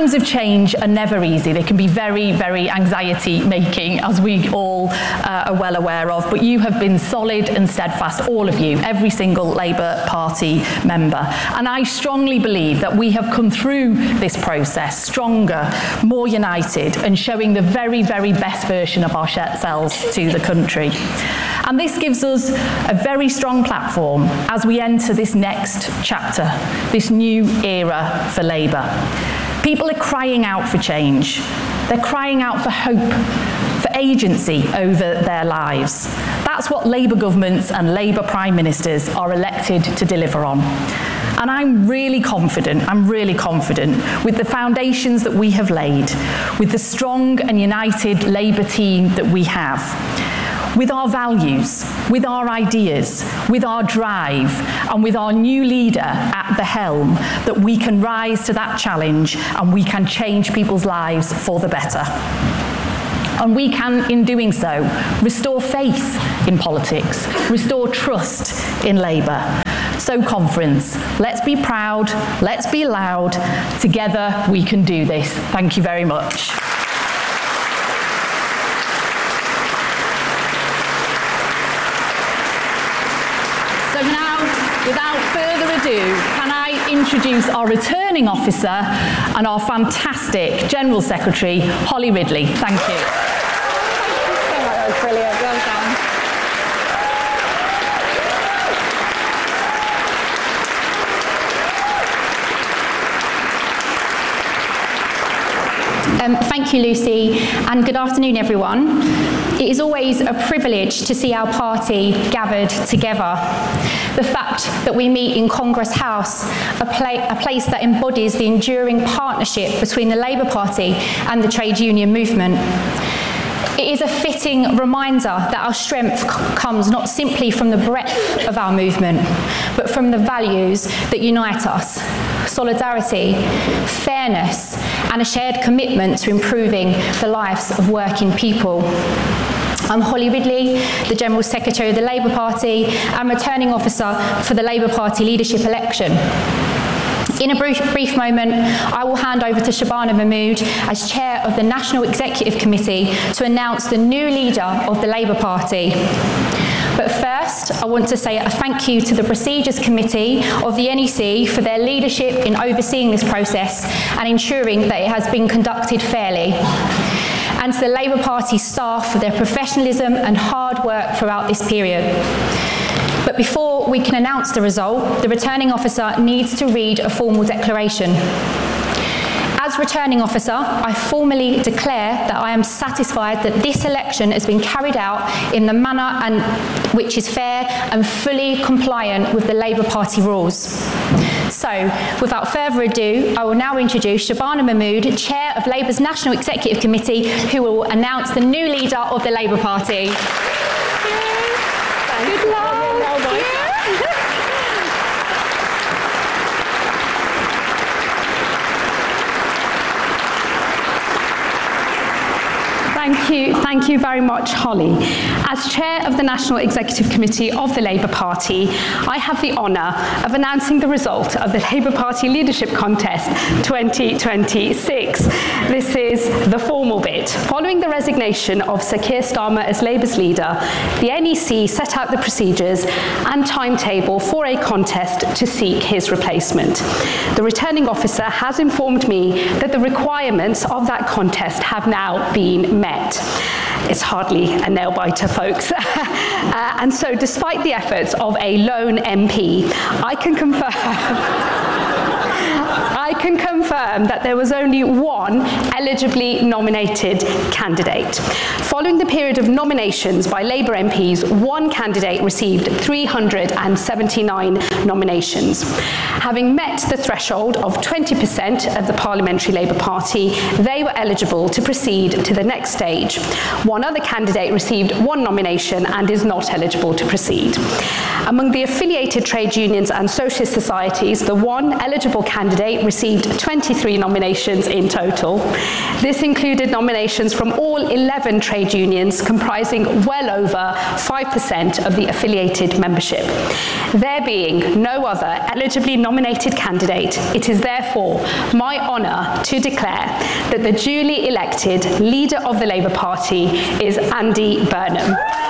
Times of change are never easy. They can be very, very anxiety-making, as we all are well aware of, but you have been solid and steadfast, all of you, every single Labour Party member. And I strongly believe that we have come through this process stronger, more united, and showing the very, very best version of ourselves to the country. And this gives us a very strong platform as we enter this next chapter, this new era for Labour. People are crying out for change. They're crying out for hope, for agency over their lives. That's what Labour governments and Labour Prime Ministers are elected to deliver on. And I'm really confident with the foundations that we have laid, with the strong and united Labour team that we have, with our values, with our ideas, with our drive, and with our new leader at the helm, that we can rise to that challenge and we can change people's lives for the better. And we can, in doing so, restore faith in politics, restore trust in Labour. So conference, let's be proud, let's be loud, together we can do this. Thank you very much. So now, without further ado, can I introduce our returning officer and our fantastic General Secretary, Holly Ridley. Thank you. Thank you so much. That was brilliant. Well done. Thank you, Lucy, and good afternoon, everyone. It is always a privilege to see our party gathered together. The fact that we meet in Congress House, a place that embodies the enduring partnership between the Labour Party and the trade union movement. It is a fitting reminder that our strength comes not simply from the breadth of our movement, but from the values that unite us: solidarity, fairness, and a shared commitment to improving the lives of working people. I'm Holly Ridley, the General Secretary of the Labour Party and returning officer for the Labour Party leadership election. In a brief moment, I will hand over to Shabana Mahmood as Chair of the National Executive Committee to announce the new leader of the Labour Party. But first, I want to say a thank you to the Procedures Committee of the NEC for their leadership in overseeing this process and ensuring that it has been conducted fairly. And to the Labour Party staff for their professionalism and hard work throughout this period. But before we can announce the result, the returning officer needs to read a formal declaration. As returning officer, I formally declare that I am satisfied that this election has been carried out in the manner which is fair and fully compliant with the Labour Party rules. So, without further ado, I will now introduce Shabana Mahmood, Chair of Labour's National Executive Committee, who will announce the new leader of the Labour Party. Good luck. Thank you very much, Holly. As Chair of the National Executive Committee of the Labour Party, I have the honour of announcing the result of the Labour Party Leadership Contest 2026. This is the formal bit. Following the resignation of Sir Keir Starmer as Labour's leader, the NEC set out the procedures and timetable for a contest to seek his replacement. The returning officer has informed me that the requirements of that contest have now been met. It's hardly a nail-biter, folks. And so, despite the efforts of a lone MP, I can confirm that there was only one eligibly nominated candidate. Following the period of nominations by Labour MPs, one candidate received 379 nominations. Having met the threshold of 20% of the Parliamentary Labour Party, they were eligible to proceed to the next stage. One other candidate received one nomination and is not eligible to proceed. Among the affiliated trade unions and socialist societies, the one eligible candidate received received 23 nominations in total. This included nominations from all 11 trade unions, comprising well over 5% of the affiliated membership. There being no other eligibly nominated candidate, it is therefore my honour to declare that the duly elected leader of the Labour Party is Andy Burnham.